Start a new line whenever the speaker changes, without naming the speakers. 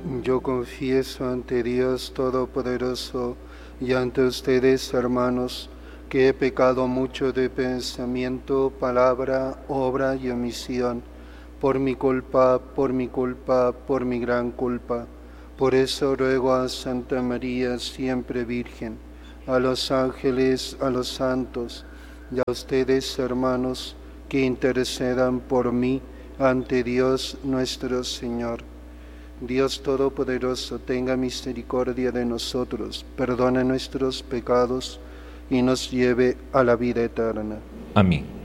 Yo confieso ante Dios Todopoderoso y ante ustedes, hermanos, que he pecado mucho de pensamiento, palabra, obra y omisión, por mi culpa, por mi gran culpa. Por eso ruego a Santa María, siempre Virgen, a los ángeles, a los santos, y a ustedes, hermanos, que intercedan por mí ante Dios nuestro Señor. Dios Todopoderoso, tenga misericordia de nosotros, perdone nuestros pecados y nos lleve a la vida eterna.
Amén.